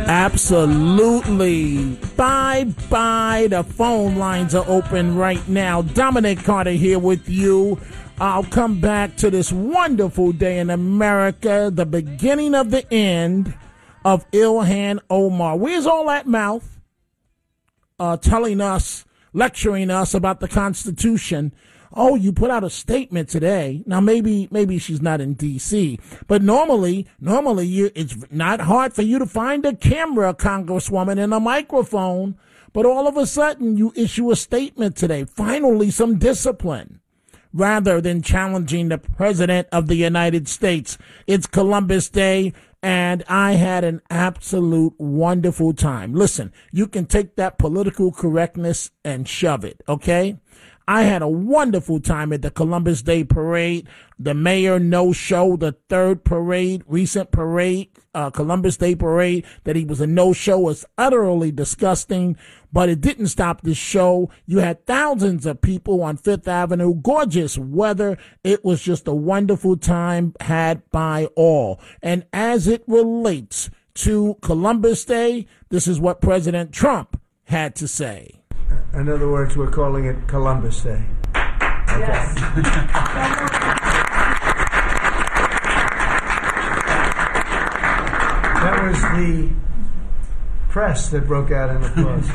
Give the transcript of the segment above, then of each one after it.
Absolutely. Bye-bye. The phone lines are open right now. Dominic Carter here with you. I'll come back to this wonderful day in America, the beginning of the end of Ilhan Omar. Where's all that mouth telling us, lecturing us about the Constitution? Oh, you put out a statement today. Now, maybe she's not in D.C., but normally it's not hard for you to find a camera, Congresswoman, and a microphone. But all of a sudden, you issue a statement today. Finally, some discipline, rather than challenging the President of the United States. It's Columbus Day, and I had an absolute wonderful time. Listen, you can take that political correctness and shove it, okay? I had a wonderful time at the Columbus Day Parade. The mayor no-show, the third parade, recent parade, Columbus Day Parade, that he was a no-show was utterly disgusting, but it didn't stop the show. You had thousands of people on Fifth Avenue, gorgeous weather. It was just a wonderful time had by all. And as it relates to Columbus Day, this is what President Trump had to say. In other words, we're calling it Columbus Day. Okay. Yes. That was the press that broke out in applause.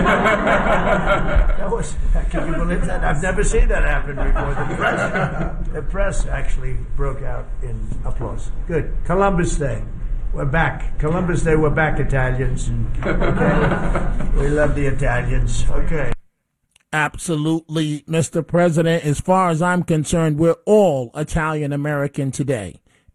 Can you believe that? I've never seen that happen before. The press actually broke out in applause. Good. Columbus Day. We're back. Columbus Day, we're back, Italians. Okay. We love the Italians. Okay. Absolutely, Mr. President. As far as I'm concerned, we're all Italian American today.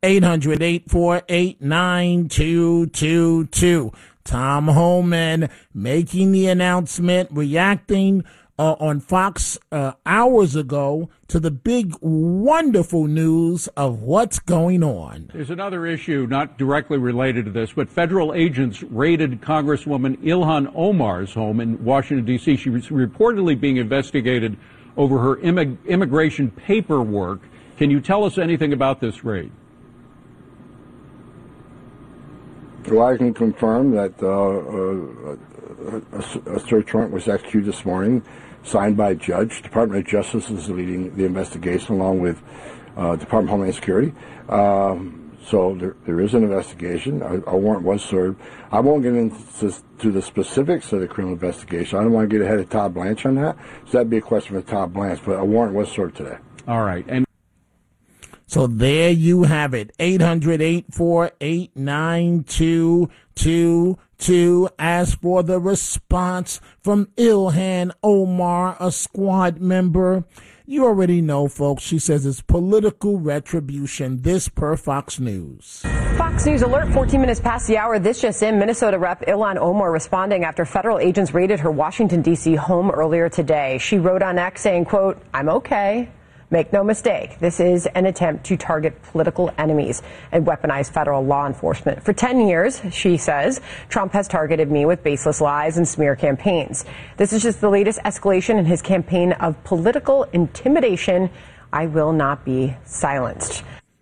800-848-9222. Tom Homan making the announcement, reacting on Fox hours ago to the big, wonderful news of what's going on. There's another issue not directly related to this, but federal agents raided Congresswoman Ilhan Omar's home in Washington, D.C. She was reportedly being investigated over her immigration paperwork. Can you tell us anything about this raid? Well, I can confirm that a search warrant was executed this morning, signed by a judge. Department of Justice is leading the investigation along with Department of Homeland Security. So there is an investigation. A warrant was served. I won't get into the specifics of the criminal investigation. I don't want to get ahead of Todd Blanche on that. So that'd be a question for Todd Blanche, but a warrant was served today. All right. And so there you have it. 800-848-9222. As for the response from Ilhan Omar, a squad member, you already know, folks. She says it's political retribution. This per Fox News. Fox News alert, 14 minutes past the hour. This just in, Minnesota Rep. Ilhan Omar responding after federal agents raided her Washington, D.C. home earlier today. She wrote on X saying, quote, "I'm okay. Make no mistake, this is an attempt to target political enemies and weaponize federal law enforcement. For 10 years, she says, Trump has targeted me with baseless lies and smear campaigns. This is just the latest escalation in his campaign of political intimidation. I will not be silenced."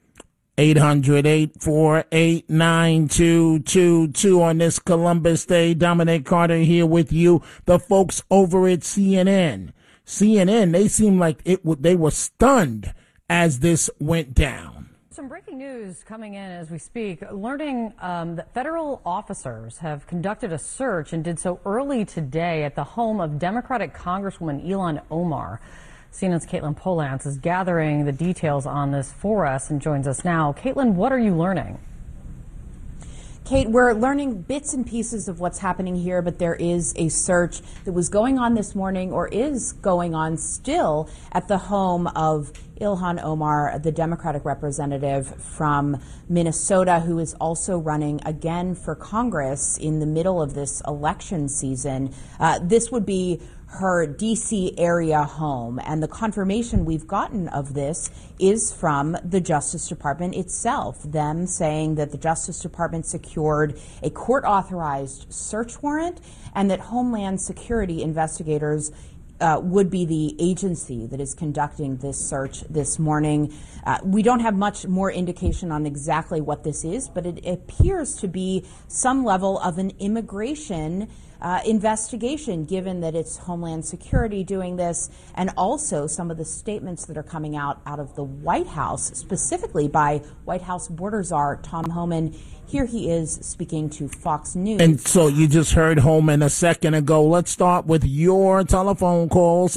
800-848-9222 on this Columbus Day. Dominic Carter here with you. The folks over at CNN, they seem like they were stunned as this went down. Some breaking news coming in as we speak, learning that federal officers have conducted a search and did so early today at the home of Democratic Congresswoman Ilhan Omar. CNN's Caitlin Polantz is gathering the details on this for us and joins us now. Caitlin, what are you learning? Kate, we're learning bits and pieces of what's happening here, but there is a search that was going on this morning, or is going on still, at the home of Ilhan Omar, the Democratic representative from Minnesota, who is also running again for Congress in the middle of this election season. This would be her D.C. area home, and the confirmation we've gotten of this is from the Justice Department itself, them saying that the Justice Department secured a court-authorized search warrant and that Homeland Security investigators would be the agency that is conducting this search this morning. We don't have much more indication on exactly what this is, but it appears to be some level of an immigration investigation, given that it's Homeland Security doing this, and also some of the statements that are coming out of the White House, specifically by White House border czar Tom Homan. Here he is speaking to Fox News. And so you just heard Homan a second ago. Let's start with your telephone calls,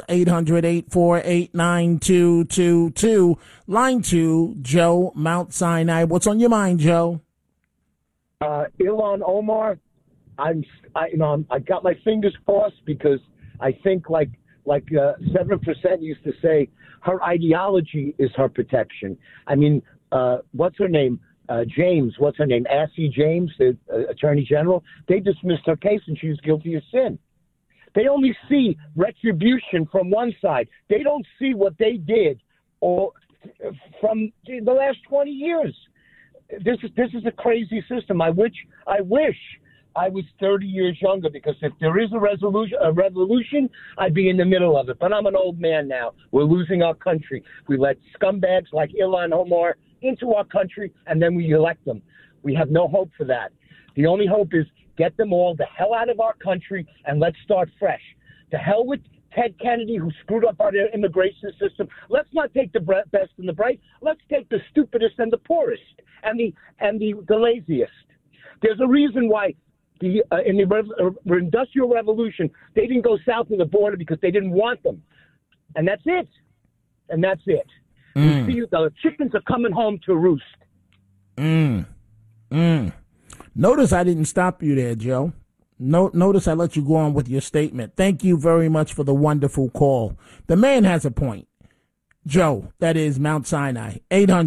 800-848-9222. Line 2, Joe, Mount Sinai. What's on your mind, Joe? Ilhan Omar, I got my fingers crossed because I think like 7% used to say, her ideology is her protection. I mean, what's her name? What's her name? Assy James, the Attorney General. They dismissed her case and she was guilty of sin. They only see retribution from one side. They don't see what they did or from the last 20 years. This is a crazy system. I wish I was 30 years younger, because if there is a revolution, I'd be in the middle of it. But I'm an old man now. We're losing our country. We let scumbags like Ilhan Omar into our country, and then we elect them. We have no hope for that. The only hope is get them all the hell out of our country and let's start fresh. To hell with Ted Kennedy, who screwed up our immigration system. Let's not take the best and the bright. Let's take the stupidest and the poorest and the laziest. There's a reason why in the Industrial Revolution, they didn't go south of the border because they didn't want them. And that's it. You see, the chickens are coming home to roost. Notice I didn't stop you there, Joe. Notice I let you go on with your statement. Thank you very much for the wonderful call. The man has a point. Joe, that is Mount Sinai,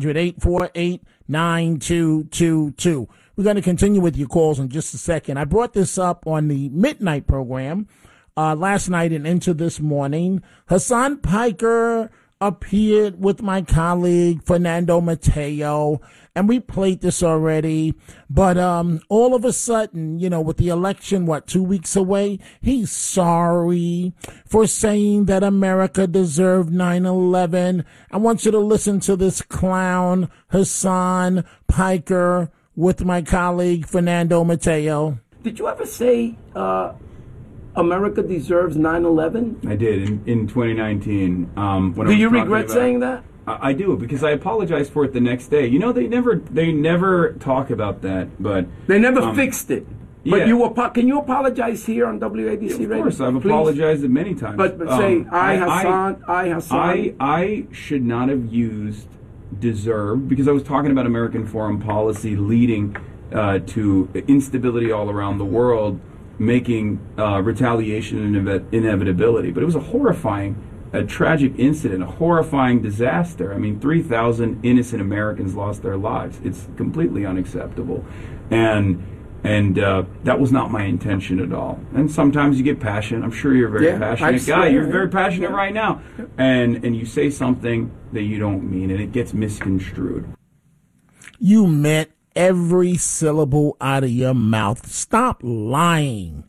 800-848-9222. We're going to continue with your calls in just a second. I brought this up on the midnight program last night and into this morning. Hassan Piker appeared with my colleague Fernando Mateo, and we played this already. But all of a sudden, with the election, 2 weeks away, he's sorry for saying that America deserved 9/11. I want you to listen to this clown, Hassan Piker, with my colleague Fernando Mateo. Did you ever say America deserves 9/11? I did in 2019. Do you regret saying that? I do, because I apologized for it the next day. They never talk about that, but they never fixed it. But yeah. Can you apologize here on WABC Radio? Of course, I've apologized it many times. But say, Hassan. I should not have used deserve, because I was talking about American foreign policy leading to instability all around the world, making retaliation an inevitability. But it was a tragic incident, a horrifying disaster. I mean, 3,000 innocent Americans lost their lives. It's completely unacceptable. And that was not my intention at all. And sometimes you get passionate. I'm sure you're a very passionate guy. You're very passionate right now. And you say something that you don't mean, and it gets misconstrued. You meant every syllable out of your mouth. Stop lying.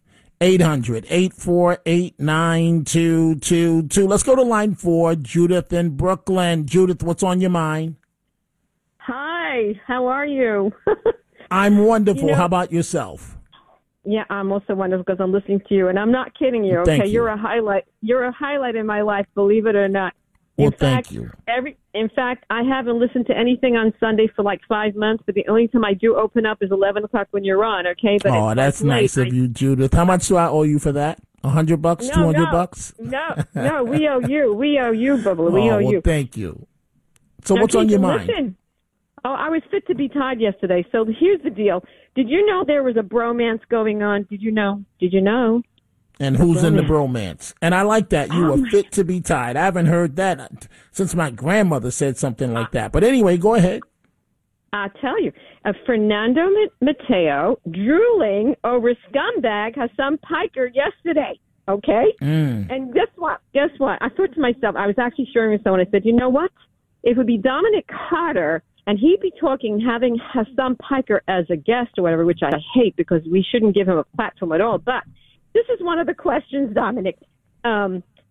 800-848-9222. Let's go to line 4, Judith in Brooklyn. Judith, what's on your mind? Hi, how are you? I'm wonderful. How about yourself? Yeah, I'm also wonderful because I'm listening to you, and I'm not kidding you. Okay, Thank you. You're a highlight. You're a highlight in my life, believe it or not. Thank you. In fact, I haven't listened to anything on Sunday for like 5 months, but the only time I do open up is 11 o'clock when you're on, okay? But that's nice of you, Judith. How much do I owe you for that? $100, $200? No, we owe you. We owe you, Bubba. We owe you. Thank you. So what's on your mind? Listen. Oh, I was fit to be tied yesterday. So here's the deal. Did you know there was a bromance going on? Did you know? And who's in the bromance? And I like that. You were fit to be tied. I haven't heard that since my grandmother said something like that. But anyway, go ahead. I'll tell you. Fernando Mateo drooling over scumbag Hassan Piker yesterday. Okay? And guess what? I thought to myself, I was actually sharing with someone, I said, you know what? It would be Dominic Carter, and he'd be having Hassan Piker as a guest or whatever, which I hate because we shouldn't give him a platform at all. But this is one of the questions, Dominic.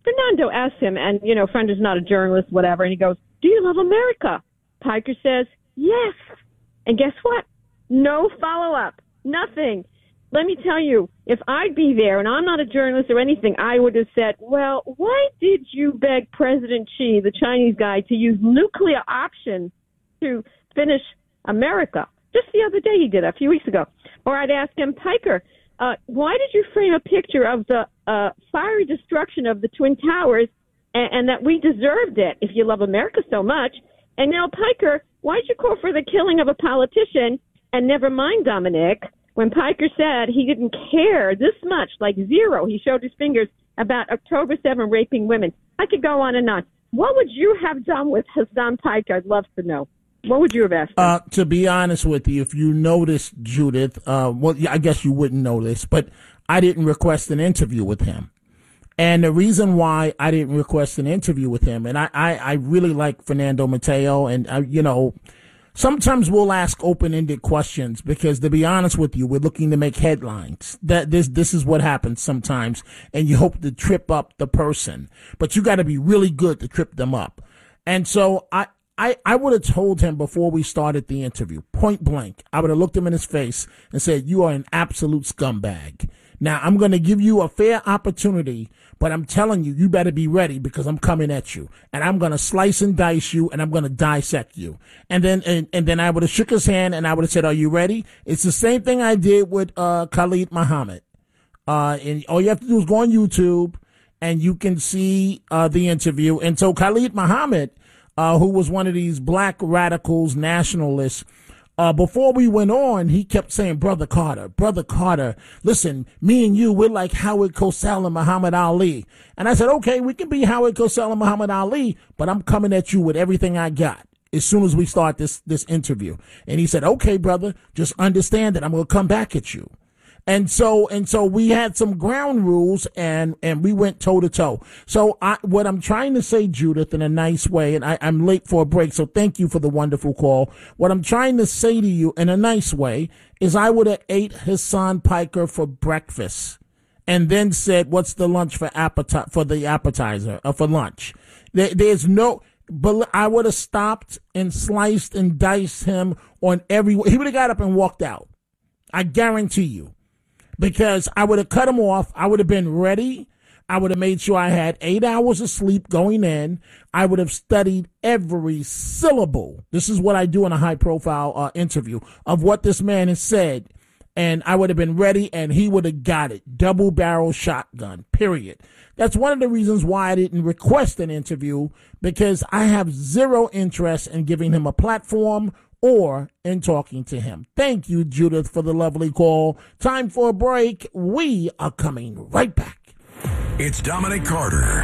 Fernando asked him, and, friend is not a journalist, whatever, and he goes, do you love America? Piker says, yes. And guess what? No follow-up. Nothing. Let me tell you, if I'd be there, and I'm not a journalist or anything, I would have said, well, why did you beg President Xi, the Chinese guy, to use nuclear option to finish America? Just the other day he did, a few weeks ago. Or I'd ask him, Piker, why did you frame a picture of the fiery destruction of the Twin Towers and that we deserved it if you love America so much? And now, Piker, why'd you call for the killing of a politician? And never mind, Dominic, when Piker said he didn't care this much, like zero, he showed his fingers about October 7 raping women. I could go on and on. What would you have done with Hassan Piker? I'd love to know. What would you have asked him? To be honest with you, if you noticed, Judith, well, I guess you wouldn't notice, but I didn't request an interview with him. And the reason why I didn't request an interview with him, and I really like Fernando Mateo, and, sometimes we'll ask open-ended questions because, to be honest with you, we're looking to make headlines. This is what happens sometimes, and you hope to trip up the person. But you got to be really good to trip them up. And so I would have told him before we started the interview, point blank, I would have looked him in his face and said, you are an absolute scumbag. Now, I'm going to give you a fair opportunity, but I'm telling you, you better be ready because I'm coming at you. And I'm going to slice and dice you, and I'm going to dissect you. And then I would have shook his hand, and I would have said, are you ready? It's the same thing I did with Khalid Muhammad. And all you have to do is go on YouTube, and you can see the interview. And so Khalid Muhammad, who was one of these black radicals, nationalists, before we went on, he kept saying, Brother Carter, listen, me and you, we're like Howard Cosell and Muhammad Ali. And I said, okay, we can be Howard Cosell and Muhammad Ali, but I'm coming at you with everything I got as soon as we start this interview. And he said, okay, brother, just understand that I'm going to come back at you. And so we had some ground rules and we went toe to toe. So what I'm trying to say, Judith, in a nice way, and I'm late for a break, so thank you for the wonderful call. What I'm trying to say to you in a nice way is I would have ate Hassan Piker for breakfast and then said, what's the lunch for the appetizer for lunch? There's no, but I would have stopped and sliced and diced him on he would have got up and walked out. I guarantee you. Because I would have cut him off. I would have been ready. I would have made sure I had 8 hours of sleep going in. I would have studied every syllable. This is what I do in a high-profile interview of what this man has said. And I would have been ready, and he would have got it. Double-barrel shotgun, period. That's one of the reasons why I didn't request an interview, because I have zero interest in giving him a platform or in talking to him. Thank you, Judith, for the lovely call. Time for a break. We are coming right back. It's Dominic Carter.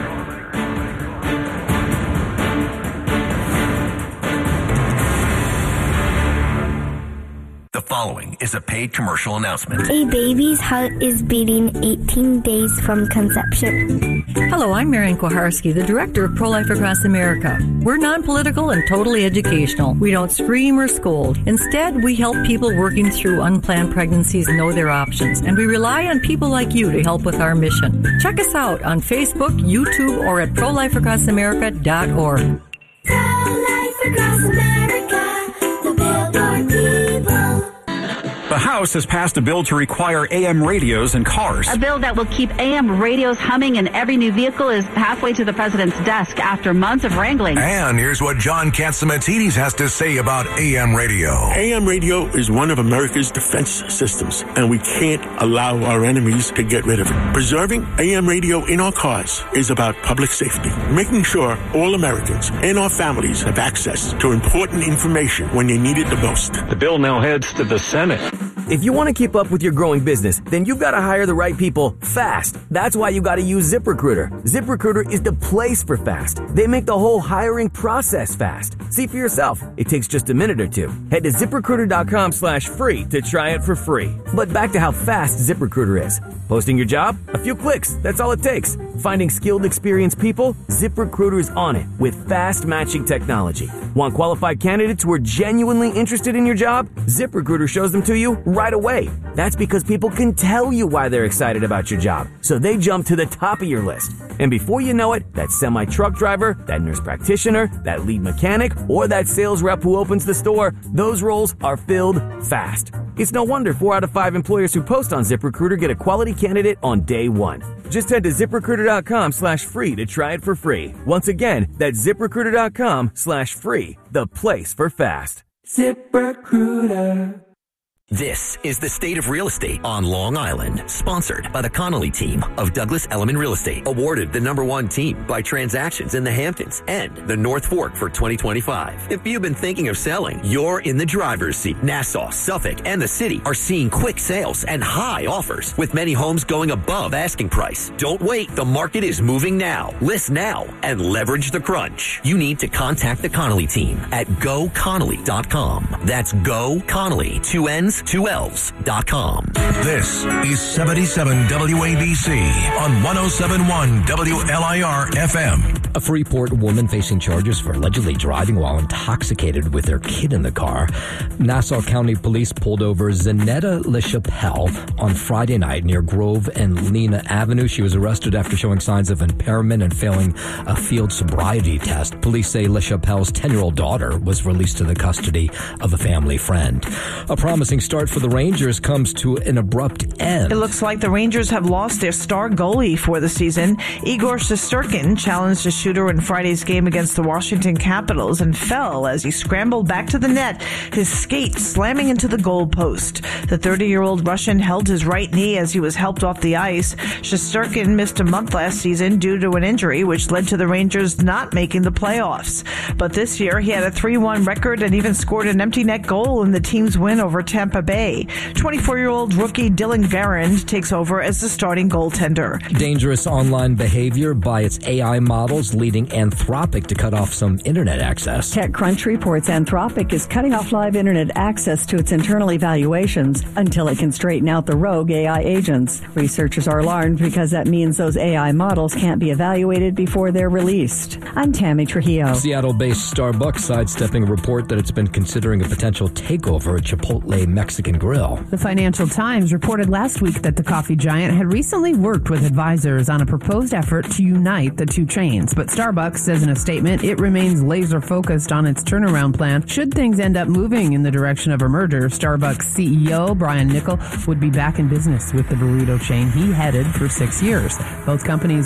The following is a paid commercial announcement. A baby's heart is beating 18 days from conception. Hello, I'm Marian Kuharski, the director of Pro-Life Across America. We're non-political and totally educational. We don't scream or scold. Instead, we help people working through unplanned pregnancies know their options, and we rely on people like you to help with our mission. Check us out on Facebook, YouTube, or at prolifeacrossamerica.org. Pro-Life Across America, the Billboard people. The House has passed a bill to require AM radios in cars. A bill that will keep AM radios humming in every new vehicle is halfway to the president's desk after months of wrangling. And here's what John Catsimatidis has to say about AM radio. AM radio is one of America's defense systems, and we can't allow our enemies to get rid of it. Preserving AM radio in our cars is about public safety, making sure all Americans and our families have access to important information when they need it the most. The bill now heads to the Senate. If you want to keep up with your growing business, then you've got to hire the right people fast. That's why you got to use ZipRecruiter. ZipRecruiter is the place for fast. They make the whole hiring process fast. See for yourself. It takes just a minute or two. Head to ZipRecruiter.com/free to try it for free. But back to how fast ZipRecruiter is. Posting your job? A few clicks. That's all it takes. Finding skilled, experienced people? ZipRecruiter's on it with fast matching technology. Want qualified candidates who are genuinely interested in your job? ZipRecruiter shows them to you right away. That's because people can tell you why they're excited about your job, so they jump to the top of your list. And before you know it, that semi-truck driver, that nurse practitioner, that lead mechanic, or that sales rep who opens the store, those roles are filled fast. It's no wonder 4 out of 5 employers who post on ZipRecruiter get a quality candidate on day one. Just head to ZipRecruiter.com/free to try it for free. Once again, that's ZipRecruiter.com/free, the place for fast. ZipRecruiter. This is the State of Real Estate on Long Island, sponsored by the Connolly team of Douglas Elliman Real Estate, awarded the #1 team by Transactions in the Hamptons and the North Fork for 2025. If you've been thinking of selling, you're in the driver's seat. Nassau, Suffolk, and the city are seeing quick sales and high offers, with many homes going above asking price. Don't wait. The market is moving now. List now and leverage the crunch. You need to contact the Connolly team at GoConnolly.com. That's GoConnolly, 2 N's, 2 L's.com. This is 77 WABC on 107.1 WLIR FM. A Freeport woman facing charges for allegedly driving while intoxicated with their kid in the car. Nassau County Police pulled over Zanetta LaChapelle on Friday night near Grove and Lena Avenue. She was arrested after showing signs of impairment and failing a field sobriety test. Police say LaChapelle's 10-year-old daughter was released to the custody of a family friend. A promising start for the Rangers comes to an abrupt end. It looks like the Rangers have lost their star goalie for the season. Igor Shesterkin challenged a shooter in Friday's game against the Washington Capitals and fell as he scrambled back to the net, his skate slamming into the goal post. The 30-year-old Russian held his right knee as he was helped off the ice. Shesterkin missed a month last season due to an injury, which led to the Rangers not making the playoffs. But this year, he had a 3-1 record and even scored an empty net goal in the team's win over Tampa Bay. 24-year-old rookie Dylan Garand takes over as the starting goaltender. Dangerous online behavior by its AI models leading Anthropic to cut off some internet access. TechCrunch reports Anthropic is cutting off live internet access to its internal evaluations until it can straighten out the rogue AI agents. Researchers are alarmed because that means those AI models can't be evaluated before they're released. I'm Tammy Trujillo. Seattle-based Starbucks sidestepping a report that it's been considering a potential takeover at Chipotle Mexican Grill. The Financial Times reported last week that the coffee giant had recently worked with advisors on a proposed effort to unite the two chains. But Starbucks says in a statement it remains laser focused on its turnaround plan. Should things end up moving in the direction of a merger, Starbucks CEO Brian Niccol would be back in business with the burrito chain he headed for 6 years. Both companies